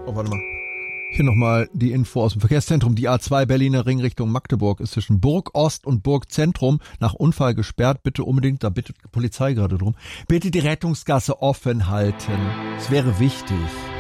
Oh, warte mal. Hier nochmal die Info aus dem Verkehrszentrum. Die A2 Berliner Ring Richtung Magdeburg ist zwischen Burg Ost und Burg Zentrum nach Unfall gesperrt. Bitte unbedingt, da bittet die Polizei gerade drum, bitte die Rettungsgasse offen halten. Es wäre wichtig.